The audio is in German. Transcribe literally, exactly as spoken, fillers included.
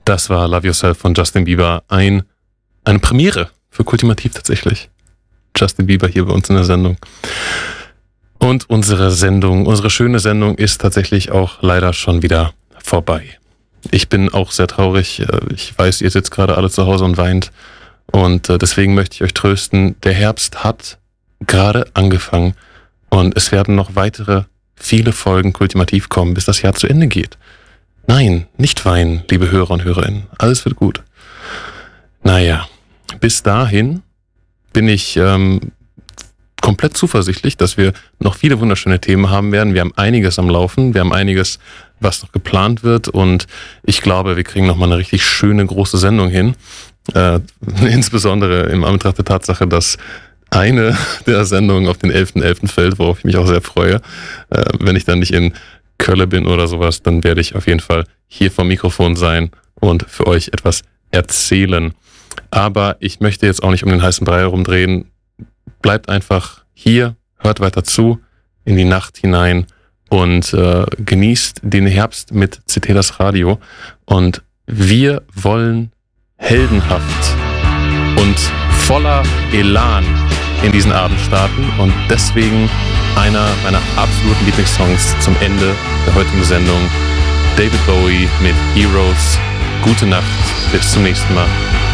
Das war Love Yourself von Justin Bieber. Ein, eine Premiere für Kultimativ tatsächlich. Justin Bieber hier bei uns in der Sendung. Und unsere Sendung, unsere schöne Sendung ist tatsächlich auch leider schon wieder vorbei. Ich bin auch sehr traurig. Ich weiß, ihr sitzt gerade alle zu Hause und weint. Und deswegen möchte ich euch trösten. Der Herbst hat gerade angefangen. Und es werden noch weitere viele Folgen Kultimativ kommen, bis das Jahr zu Ende geht. Nein, nicht weinen, liebe Hörer und Hörerinnen. Alles wird gut. Naja, bis dahin bin ich ähm, komplett zuversichtlich, dass wir noch viele wunderschöne Themen haben werden. Wir haben einiges am Laufen, wir haben einiges, was noch geplant wird und ich glaube, wir kriegen noch mal eine richtig schöne, große Sendung hin. Äh, insbesondere im Anbetracht der Tatsache, dass eine der Sendungen auf den elften elften fällt, worauf ich mich auch sehr freue. Äh, wenn ich dann nicht in Köln bin oder sowas, dann werde ich auf jeden Fall hier vom Mikrofon sein und für euch etwas erzählen. Aber ich möchte jetzt auch nicht um den heißen Brei herumdrehen. Bleibt einfach hier, hört weiter zu, in die Nacht hinein und äh, genießt den Herbst mit C T das Radio. Und wir wollen heldenhaft und voller Elan in diesen Abend starten und deswegen einer meiner absoluten Lieblingssongs zum Ende der heutigen Sendung. David Bowie mit Heroes. Gute Nacht, bis zum nächsten Mal.